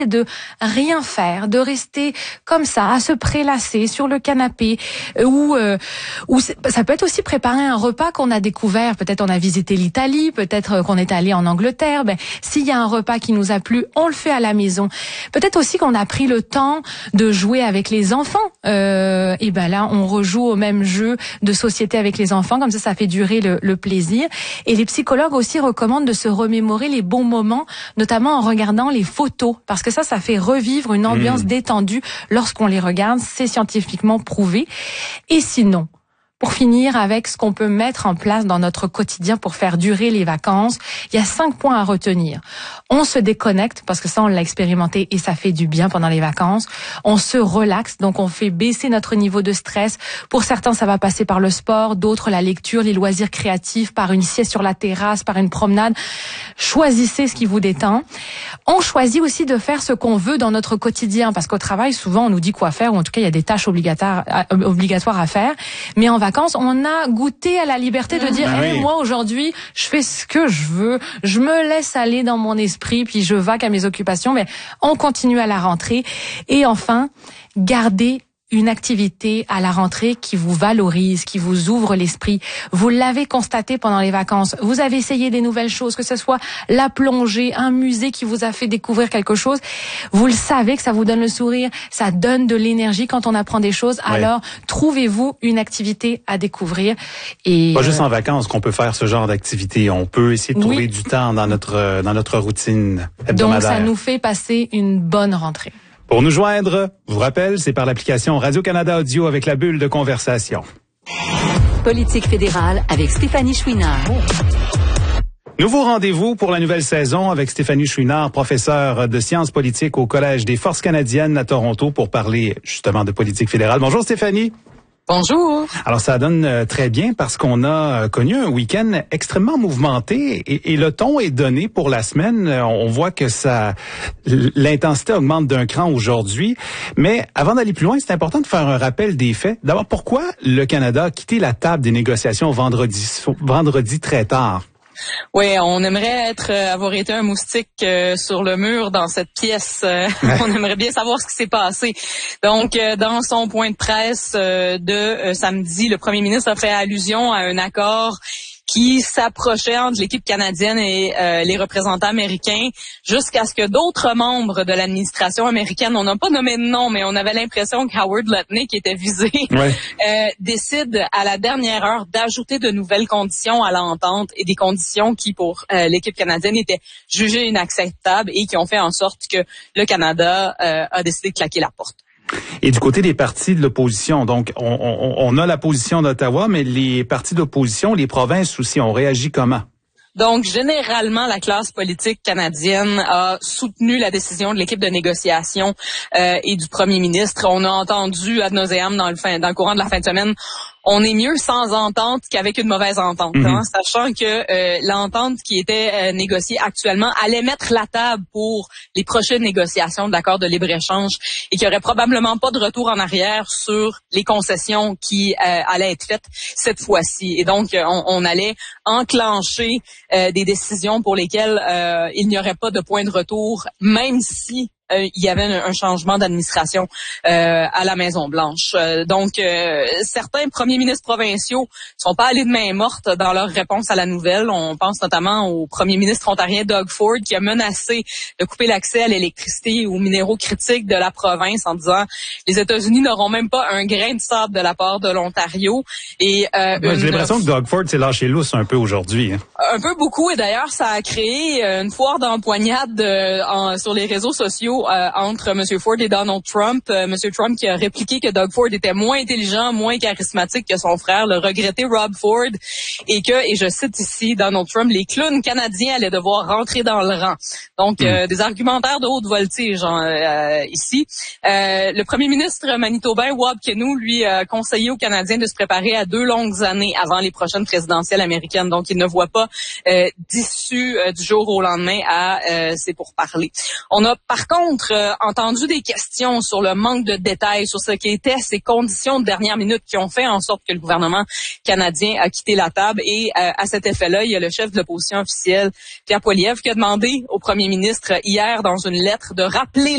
de rien faire, de rester comme ça, à se prélasser sur le canapé, ou ça peut être aussi préparer un repas qu'on a découvert. Peut-être on a visité l'Italie, peut-être qu'on est allé en Angleterre. S'il y a un repas qui nous a plu, on le fait à la maison. Peut-être aussi qu'on a pris le temps de jouer avec les enfants. Et là, on rejoue au même jeu de société avec les enfants. Comme ça fait durer le plaisir. Et les psychologues aussi recommandent de se remémorer les bons moments, notamment en regardant les photos, parce que ça fait revivre une ambiance détendue lorsqu'on les regarde. C'est scientifiquement prouvé. Et sinon, pour finir avec ce qu'on peut mettre en place dans notre quotidien pour faire durer les vacances, il y a 5 points à retenir. On se déconnecte, parce que ça, on l'a expérimenté et ça fait du bien pendant les vacances. On se relaxe, donc on fait baisser notre niveau de stress. Pour certains, ça va passer par le sport, d'autres la lecture, les loisirs créatifs, par une sieste sur la terrasse, par une promenade. Choisissez ce qui vous détend. On choisit aussi de faire ce qu'on veut dans notre quotidien, parce qu'au travail, souvent, on nous dit quoi faire, ou en tout cas, il y a des tâches obligatoires à faire. Mais en vacances, on a goûté à la liberté de dire moi aujourd'hui, je fais ce que je veux, je me laisse aller dans mon esprit, puis je vaque à mes occupations, mais on continue à la rentrée. Et enfin, gardez une activité à la rentrée qui vous valorise, qui vous ouvre l'esprit. Vous l'avez constaté pendant les vacances. Vous avez essayé des nouvelles choses, que ce soit la plongée, un musée qui vous a fait découvrir quelque chose. Vous le savez que ça vous donne le sourire, ça donne de l'énergie quand on apprend des choses. Ouais. Alors, trouvez-vous une activité à découvrir. Et pas juste en vacances qu'on peut faire ce genre d'activité. On peut essayer de trouver du temps dans notre routine hebdomadaire. Donc, ça nous fait passer une bonne rentrée. Pour nous joindre, je vous rappelle, c'est par l'application Radio-Canada Audio avec la bulle de conversation. Politique fédérale avec Stéphanie Chouinard. Nouveau rendez-vous pour la nouvelle saison avec Stéphanie Chouinard, professeure de sciences politiques au Collège des Forces canadiennes à Toronto pour parler justement de politique fédérale. Bonjour Stéphanie. Bonjour. Alors, ça donne très bien parce qu'on a connu un week-end extrêmement mouvementé et le ton est donné pour la semaine. On voit que l'intensité augmente d'un cran aujourd'hui. Mais avant d'aller plus loin, c'est important de faire un rappel des faits. D'abord, pourquoi le Canada a quitté la table des négociations vendredi très tard? Oui, on aimerait avoir été un moustique sur le mur dans cette pièce. On aimerait bien savoir ce qui s'est passé. Donc, dans son point de presse de samedi, le premier ministre a fait allusion à un accord qui s'approchait entre l'équipe canadienne et les représentants américains jusqu'à ce que d'autres membres de l'administration américaine, on n'a pas nommé de nom, mais on avait l'impression que Howard Lutnick qui était visé, décide à la dernière heure d'ajouter de nouvelles conditions à l'entente et des conditions qui, pour l'équipe canadienne, étaient jugées inacceptables et qui ont fait en sorte que le Canada a décidé de claquer la porte. Et du côté des partis de l'opposition, donc on a la position d'Ottawa, mais les partis d'opposition, les provinces aussi, ont réagi comment? Donc, généralement, la classe politique canadienne a soutenu la décision de l'équipe de négociation et du premier ministre. On a entendu ad nauseam dans le courant de la fin de semaine, on est mieux sans entente qu'avec une mauvaise entente, sachant que l'entente qui était négociée actuellement allait mettre la table pour les prochaines négociations de l'accord de libre-échange et qu'il n'y aurait probablement pas de retour en arrière sur les concessions qui allaient être faites cette fois-ci. Et donc, on allait enclencher des décisions pour lesquelles il n'y aurait pas de point de retour, même si il y avait un changement d'administration à la Maison-Blanche. Donc, certains premiers ministres provinciaux sont pas allés de main morte dans leur réponse à la nouvelle. On pense notamment au premier ministre ontarien Doug Ford qui a menacé de couper l'accès à l'électricité et aux minéraux critiques de la province en disant les États-Unis n'auront même pas un grain de sable de la part de l'Ontario. Et j'ai l'impression que Doug Ford s'est lâché lousse un peu aujourd'hui. Un peu beaucoup, et d'ailleurs, ça a créé une foire d'empoignade sur les réseaux sociaux entre M. Ford et Donald Trump. M. Trump qui a répliqué que Doug Ford était moins intelligent, moins charismatique que son frère, le regretté Rob Ford, et je cite ici Donald Trump, les clowns canadiens allaient devoir rentrer dans le rang. Donc, des argumentaires de haute voltige ici. Le premier ministre manitobain, Wab Kinew, lui, a conseillé aux Canadiens de se préparer à 2 longues années avant les prochaines présidentielles américaines. Donc, il ne voit pas d'issue du jour au lendemain à ces pourparlers. On a, par contre, entendu des questions sur le manque de détails, sur ce qu'étaient ces conditions de dernière minute qui ont fait en sorte que le gouvernement canadien a quitté la table. Et à cet effet-là, il y a le chef de l'opposition officielle, Pierre Poilievre, qui a demandé au premier ministre hier dans une lettre de rappeler